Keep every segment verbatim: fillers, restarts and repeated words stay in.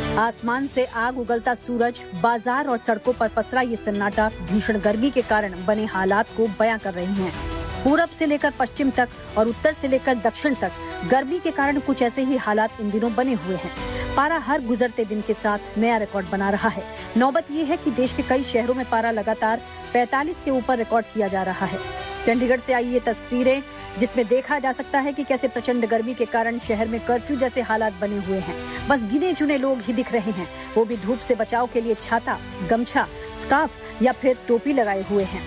आसमान से आग उगलता सूरज, बाजार और सड़कों पर पसरा ये सन्नाटा भीषण गर्मी के कारण बने हालात को बयां कर रहे हैं। पूरब से लेकर पश्चिम तक और उत्तर से लेकर दक्षिण तक गर्मी के कारण कुछ ऐसे ही हालात इन दिनों बने हुए हैं। पारा हर गुजरते दिन के साथ नया रिकॉर्ड बना रहा है। नौबत ये है कि देश के कई शहरों में पारा लगातार पैंतालीस के ऊपर रिकॉर्ड किया जा रहा है। चंडीगढ़ से आई ये तस्वीरें, जिसमें देखा जा सकता है कि कैसे प्रचंड गर्मी के कारण शहर में कर्फ्यू जैसे हालात बने हुए हैं। बस गिने चुने लोग ही दिख रहे हैं, वो भी धूप से बचाव के लिए छाता, गमछा, स्कार्फ या फिर टोपी लगाए हुए हैं।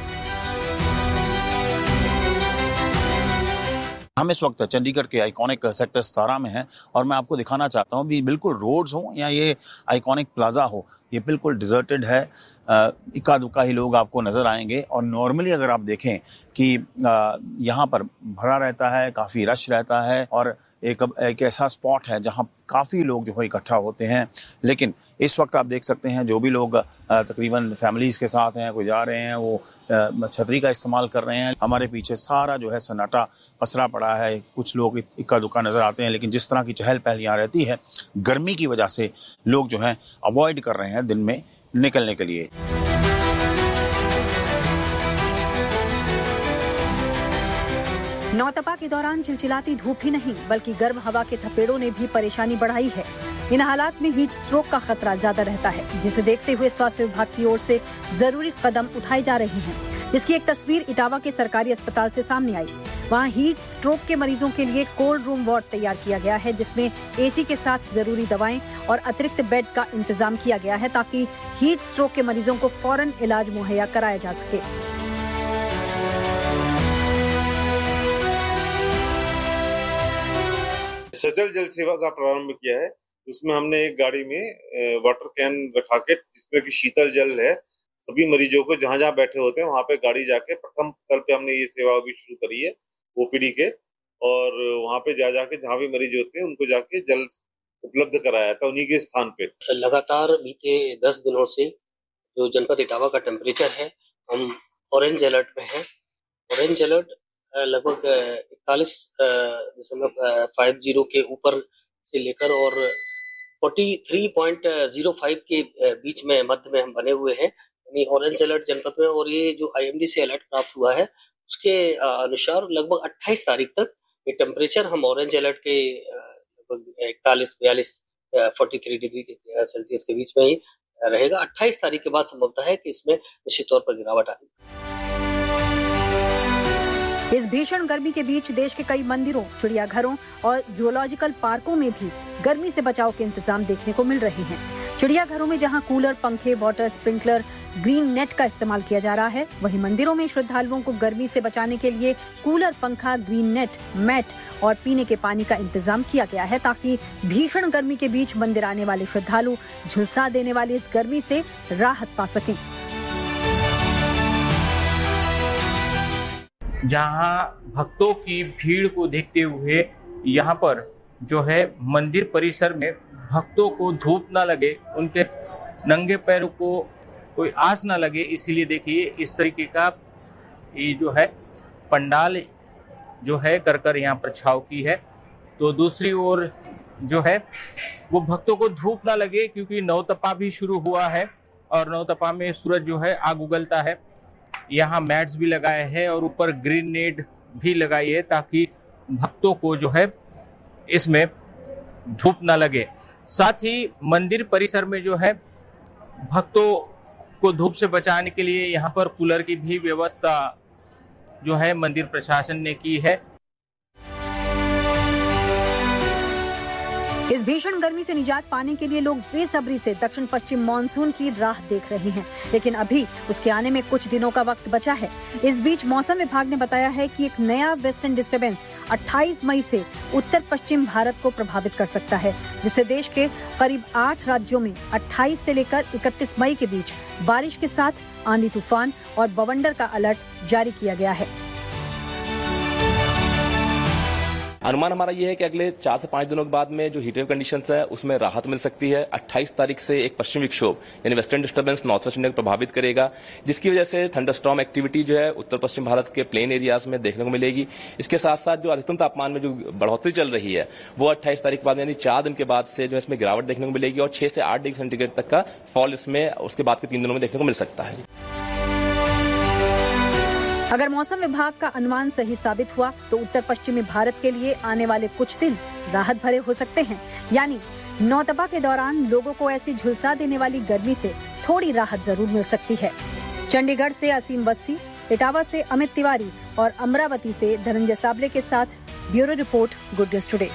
हम इस वक्त चंडीगढ़ के आइकॉनिक सेक्टर सतारह में हैं और मैं आपको दिखाना चाहता हूँ भी बिल्कुल रोड्स हो या ये आइकॉनिक प्लाजा हो, ये बिल्कुल डिजर्टेड है। इक्का दुक्का ही लोग आपको नजर आएंगे और नॉर्मली अगर आप देखें कि यहाँ पर भरा रहता है, काफी रश रहता है और एक एक ऐसा स्पॉट है जहाँ काफी लोग जो है इकट्ठा होते हैं। लेकिन इस वक्त आप देख सकते हैं जो भी लोग तकरीबन फैमिलीज के साथ हैं, कोई जा रहे हैं, वो छतरी का इस्तेमाल कर रहे हैं। हमारे पीछे सारा जो है सन्नाटा पसरा पड़ा है, कुछ लोग इक्का दुक्का नजर आते हैं, लेकिन जिस तरह की चहल पहल यहाँ रहती है गर्मी की वजह से लोग जो है अवॉइड कर रहे हैं दिन में निकलने के लिए। नौतपा के दौरान चिलचिलाती धूप ही नहीं बल्कि गर्म हवा के थपेड़ों ने भी परेशानी बढ़ाई है। इन हालात में हीट स्ट्रोक का खतरा ज्यादा रहता है, जिसे देखते हुए स्वास्थ्य विभाग की ओर से जरूरी कदम उठाए जा रहे हैं, जिसकी एक तस्वीर इटावा के सरकारी अस्पताल से सामने आई। वहां हीट स्ट्रोक के मरीजों के लिए कोल्ड रूम वार्ड तैयार किया गया है, जिसमें एसी के साथ जरूरी दवाएं और अतिरिक्त बेड का इंतजाम किया गया है ताकि हीट स्ट्रोक के मरीजों को फौरन इलाज मुहैया कराया जा सके। सचल जल सेवा का प्रारंभ किया है। उसमें हमने एक गाड़ी में वाटर कैन रखा के, जिसमें कि शीतल जल है, सभी मरीजों को जहां जहां बैठे होते हैं वहां पे गाड़ी जाके प्रथम तल पे हमने ये सेवा भी शुरू करी है ओपीडी के, और वहां पे जा जाके जहां भी मरीज होते हैं उनको जाके जल उपलब्ध कराया था उन्हीं के स्थान पे। लगातार बीते दस दिनों से जो जनपद इटावा का टेम्परेचर है, हम ऑरेंज अलर्ट में है। ऑरेंज अलर्ट लगभग इकतालीस दशमलव फाइव जीरो के ऊपर से लेकर और तैंतालीस पॉइंट जीरो फाइव के बीच में मध्य में हम बने हुए हैं, यानी ऑरेंज अलर्ट जनपद में। और ये जो आईएमडी से अलर्ट प्राप्त हुआ है उसके अनुसार लगभग अट्ठाईस तारीख तक ये टेम्परेचर हम ऑरेंज अलर्ट के लगभग इकतालीस बयालीस फोर्टी थ्री डिग्री सेल्सियस के बीच में ही रहेगा। अट्ठाईस तारीख के बाद संभवतः है कि इसमें निश्चित तौर पर गिरावट आएगी। इस भीषण गर्मी के बीच देश के कई मंदिरों, चिड़ियाघरों और जूलॉजिकल पार्कों में भी गर्मी से बचाव के इंतजाम देखने को मिल रहे हैं। चिड़ियाघरों में जहां कूलर, पंखे, वाटर स्प्रिंकलर, ग्रीन नेट का इस्तेमाल किया जा रहा है, वहीं मंदिरों में श्रद्धालुओं को गर्मी से बचाने के लिए कूलर, पंखा, ग्रीन नेट, मैट और पीने के पानी का इंतजाम किया गया है ताकि भीषण गर्मी के बीच मंदिर आने वाले श्रद्धालु झुलसा देने वाली इस गर्मी से राहत पा सकें। जहां भक्तों की भीड़ को देखते हुए यहाँ पर जो है मंदिर परिसर में भक्तों को धूप ना लगे, उनके नंगे पैरों को कोई आस ना लगे, इसीलिए देखिए इस तरीके का ये जो है पंडाल जो है कर कर यहाँ पर छाव की है। तो दूसरी ओर जो है वो भक्तों को धूप ना लगे, क्योंकि नौतपा भी शुरू हुआ है और नौतपा में सूरज जो है आग उगलता है। यहाँ मैट्स भी लगाए हैं और ऊपर ग्रीन नेट भी लगाई है ताकि भक्तों को जो है इसमें धूप ना लगे। साथ ही मंदिर परिसर में जो है भक्तों को धूप से बचाने के लिए यहाँ पर कूलर की भी व्यवस्था जो है मंदिर प्रशासन ने की है। इस भीषण गर्मी से निजात पाने के लिए लोग बेसब्री से दक्षिण पश्चिम मानसून की राह देख रहे हैं, लेकिन अभी उसके आने में कुछ दिनों का वक्त बचा है। इस बीच मौसम विभाग ने बताया है कि एक नया वेस्टर्न डिस्टर्बेंस अट्ठाईस मई से उत्तर पश्चिम भारत को प्रभावित कर सकता है, जिससे देश के करीब आठ राज्यों में अट्ठाईस से लेकर इकतीस मई के बीच बारिश के साथ आंधी तूफान और बवंडर का अलर्ट जारी किया गया है। अनुमान हमारा ये है कि अगले चार से पांच दिनों के बाद में जो हीट वेव कंडीशंस है उसमें राहत मिल सकती है। अट्ठाईस तारीख से एक पश्चिमी विक्षोभ यानी western disturbance north west India को प्रभावित करेगा, जिसकी वजह से थंडरस्टॉर्म एक्टिविटी जो है उत्तर पश्चिम भारत के प्लेन एरियाज में देखने को मिलेगी। इसके साथ साथ जो अधिकतम तापमान में जो बढ़ोतरी चल रही है वो अट्ठाईस तारीख के बाद यानी चार दिन के बाद से जो इसमें गिरावट देखने को मिलेगी और छह से आठ डिग्री सेंटीग्रेड तक का फॉल इसमें उसके बाद के तीन दिनों में देखने को मिल सकता है। अगर मौसम विभाग का अनुमान सही साबित हुआ तो उत्तर पश्चिमी भारत के लिए आने वाले कुछ दिन राहत भरे हो सकते हैं, यानी नौतपा के दौरान लोगों को ऐसी झुलसा देने वाली गर्मी से थोड़ी राहत जरूर मिल सकती है। चंडीगढ़ से असीम बस्सी, इटावा से अमित तिवारी और अमरावती से धनंजय साबले के साथ bureau report, good news today.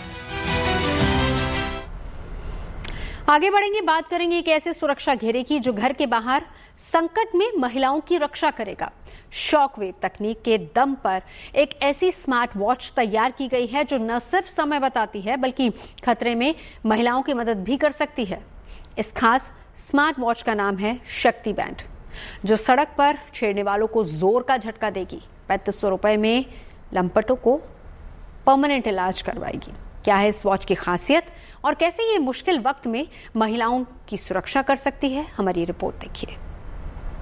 आगे बढ़ेंगे, बात करेंगे एक ऐसे सुरक्षा घेरे की जो घर के बाहर संकट में महिलाओं की रक्षा करेगा। शॉकवेव तकनीक के दम पर एक ऐसी स्मार्ट वॉच तैयार की गई है जो न सिर्फ समय बताती है बल्कि खतरे में महिलाओं की मदद भी कर सकती है। इस खास स्मार्ट वॉच का नाम है शक्ति बैंड, जो सड़क पर छेड़ने वालों को जोर का झटका देगी। पैंतीस सौ रुपए में लंपटों को परमानेंट इलाज करवाएगी। क्या है इस वॉच की खासियत और कैसे ये मुश्किल वक्त में महिलाओं की सुरक्षा कर सकती है, हमारी रिपोर्ट देखिए।